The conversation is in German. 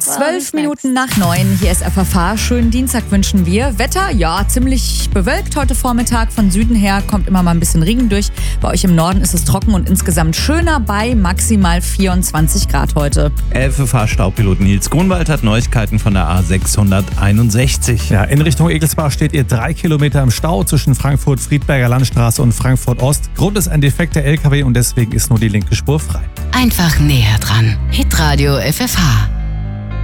12 Minuten nach 9, hier ist FFH. Schönen Dienstag wünschen wir. Wetter, ja, ziemlich bewölkt heute Vormittag. Von Süden her kommt immer mal ein bisschen Regen durch. Bei euch im Norden ist es trocken und insgesamt schöner bei maximal 24 Grad heute. FFH-Staubpilot Nils Grunwald hat Neuigkeiten von der A661. Ja, in Richtung Egelsbach steht ihr 3 Kilometer im Stau zwischen Frankfurt-Friedberger Landstraße und Frankfurt-Ost. Grund ist ein defekter LKW und deswegen ist nur die linke Spur frei. Einfach näher dran. Hitradio FFH.